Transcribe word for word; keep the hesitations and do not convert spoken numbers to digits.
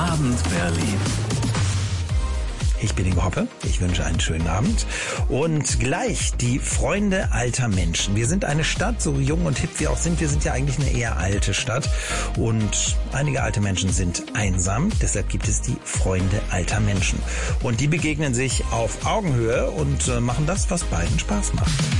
Abend Berlin. Ich bin Ingo Hoppe, ich wünsche einen schönen Abend und gleich die Freunde alter Menschen. Wir sind eine Stadt, so jung und hip wir auch sind, wir sind ja eigentlich eine eher alte Stadt und einige alte Menschen sind einsam, deshalb gibt es die Freunde alter Menschen. Und die begegnen sich auf Augenhöhe und machen das, was beiden Spaß macht.